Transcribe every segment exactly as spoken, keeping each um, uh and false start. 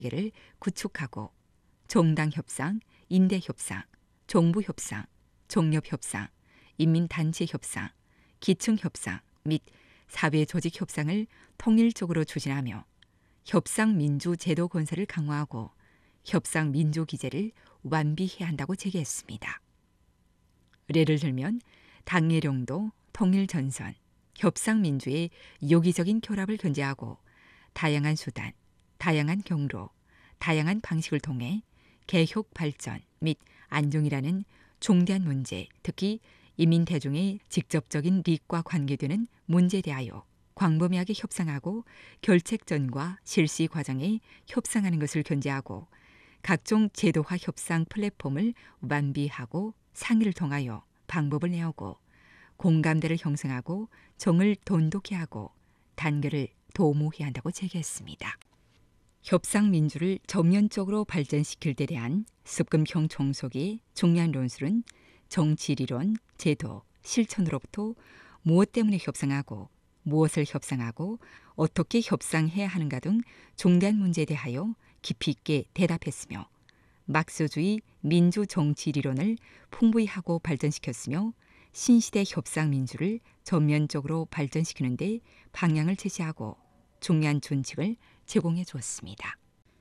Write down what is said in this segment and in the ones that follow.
를 구축하고 종당협상, 인대협상, 종부협상, 종렵협상, 인민단체협상, 기층협상 및 사회조직협상을 통일적으로 추진하며 협상민주제도 건설을 강화하고 협상민주기제를 완비해야 한다고 제기했습니다. 예를 들면 당예령도 통일전선, 협상민주의 요기적인 결합을 견제하고 다양한 수단, 다양한 경로, 다양한 방식을 통해 개혁 발전 및 안정이라는 중대한 문제, 특히 인민 대중의 직접적인 이익과 관계되는 문제에 대하여 광범위하게 협상하고 결책전과 실시 과정에 협상하는 것을 견제하고 각종 제도화 협상 플랫폼을 완비하고 상의를 통하여 방법을 내오고 공감대를 형성하고 정을 돈독히 하고 단결을 도모해야 한다고 제기했습니다. 협상민주를 전면적으로 발전시킬 데 대한 습금형 종속의 중요한 논술은 정치리론, 제도, 실천으로부터 무엇 때문에 협상하고 무엇을 협상하고 어떻게 협상해야 하는가 등 중대한 문제에 대하여 깊이 있게 대답했으며 막스주의 민주정치리론을 풍부히 하고 발전시켰으며 신시대 협상민주를 전면적으로 발전시키는 데 방향을 제시하고 중요한 준칙을 제공해 주었습니다.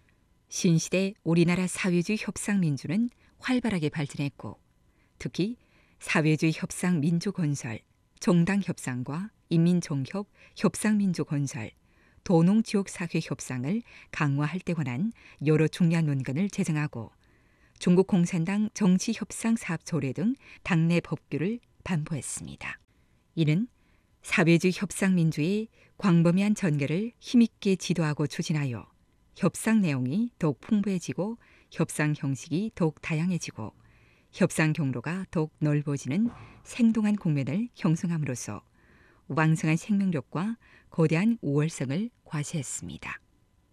신시대 우리나라 사회주의 협상민주는 활발하게 발전했고 특히 사회주의 협상민주건설, 정당협상과 인민종협 협상민주건설, 도농지역사회 협상을 강화할 때 관한 여러 중요한 논건을 제정하고 중국 공산당 정치협상사업조례 등 당내 법규를 반포했습니다. 이는 사회주의 협상민주의 광범위한 전개를 힘있게 지도하고 추진하여 협상 내용이 더욱 풍부해지고 협상 형식이 더욱 다양해지고 협상 경로가 더욱 넓어지는 생동한 국면을 형성함으로써 왕성한 생명력과 거대한 우월성을 과시했습니다.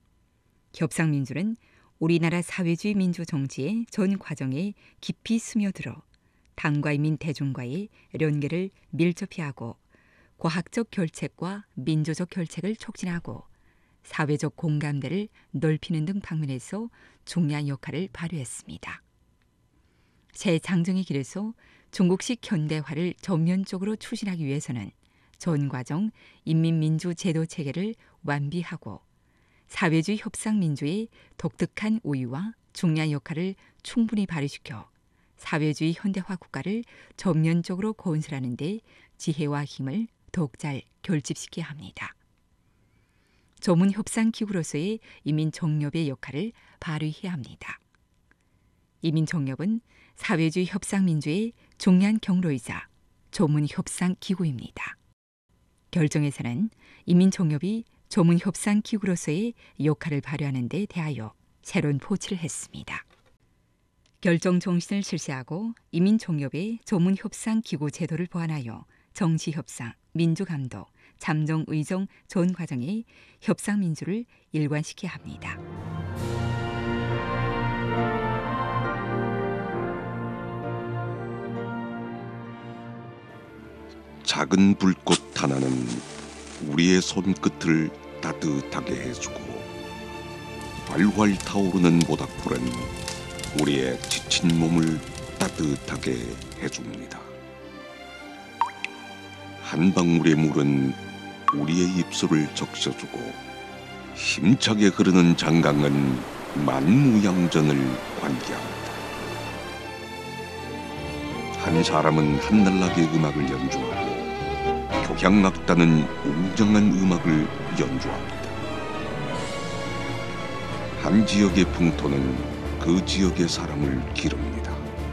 협상민주는 우리나라 사회주의 민주정치의 전 과정에 깊이 스며들어 당과 인민 대중과의 연계를 밀접히 하고 과학적 결책과 민주적 결책을 촉진하고 사회적 공감대를 넓히는 등 방면에서 중요한 역할을 발휘했습니다. 새 장정의 길에서 중국식 현대화를 전면적으로 추진하기 위해서는 전 과정 인민민주제도 체계를 완비하고 사회주의 협상민주의 독특한 우위와 중요한 역할을 충분히 발휘시켜 사회주의 현대화 국가를 전면적으로 건설하는 데 지혜와 힘을 더욱 잘 결집시켜야 합니다. 조문협상기구로서의 인민정협의 역할을 발휘해야 합니다. 인민정협은 사회주의 협상민주의 중요한 경로이자 조문협상기구입니다. 결정에서는 인민정협이 조문협상기구로서의 역할을 발휘하는 데 대하여 새로운 포치를 했습니다. 결정 정신을 실시하고 인민정협의 조문협상기구 제도를 보완하여 정치협상, 민주감독, 잠정의정 전 과정의 협상민주를 일관시켜야 합니다. 작은 불꽃 하나는 우리의 손끝을 따뜻하게 해주고 활활 타오르는 모닥불은 우리의 지친 몸을 따뜻하게 해줍니다. 한 방울의 물은 우리의 입술을 적셔주고 힘차게 흐르는 장강은 만무양전을 관계합니다. 한 사람은 한날나게 음악을 연주하고 교향악단은 웅장한 음악을 연주합니다. 한 지역의 풍토는 그 지역의 사람을 기릅니다.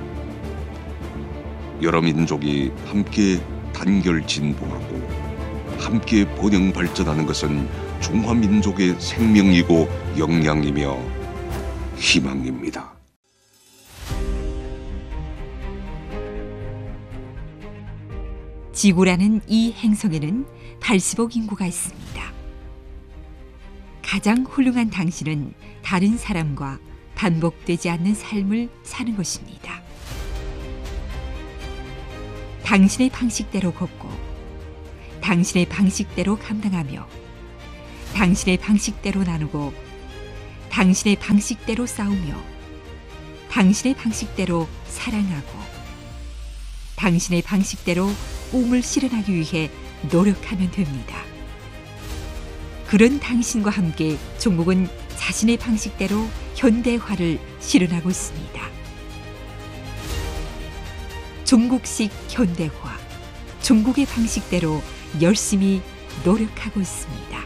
여러 민족이 함께 단결 진보하고 함께 번영 발전하는 것은 중화민족의 생명이고 역량이며 희망입니다. 지구라는 이 행성에는 팔십억 인구가 있습니다. 가장 훌륭한 당신은 다른 사람과 반복되지 않는 삶을 사는 것입니다. 당신의 방식대로 걷고 당신의 방식대로 감당하며 당신의 방식대로 나누고 당신의 방식대로 싸우며 당신의 방식대로 사랑하고 당신의 방식대로 꿈을 실현하기 위해 노력하면 됩니다. 그런 당신과 함께 종국은 자신의 방식대로 현대화를 실현하고 있습니다. 종국식 현대화, 종국의 방식대로 열심히 노력하고 있습니다.